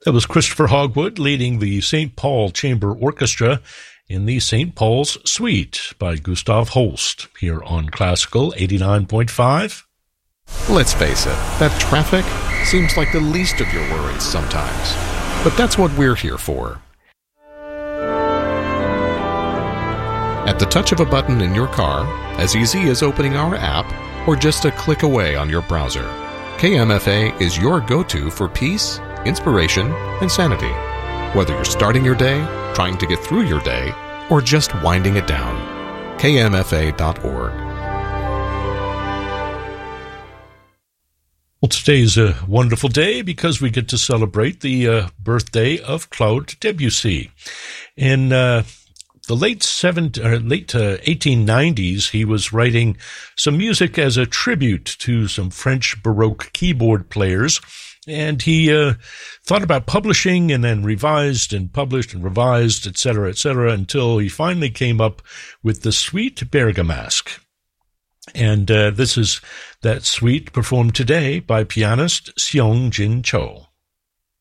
That was Christopher Hogwood leading the St. Paul Chamber Orchestra in the St. Paul's Suite by Gustav Holst here on Classical 89.5. Let's face it, that traffic seems like the least of your worries sometimes. But that's what we're here for. At the touch of a button in your car, as easy as opening our app or just a click away on your browser, KMFA is your go-to for peace, inspiration, and sanity. Whether you're starting your day, trying to get through your day, or just winding it down. KMFA.org. Well, today's a wonderful day because we get to celebrate the birthday of Claude Debussy. In the late 1890s, he was writing some music as a tribute to some French Baroque keyboard players. And he thought about publishing and then revised and published and revised, et cetera, until he finally came up with the Suite Bergamasque. And this is that suite performed today by pianist Seong Jin Cho.